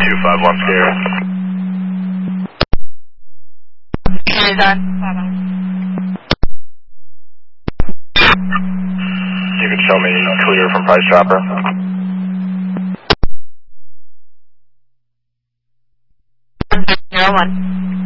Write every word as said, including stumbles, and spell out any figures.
two five one Sierra. Unit on. You can show me clear from Price Chopper. Zero one.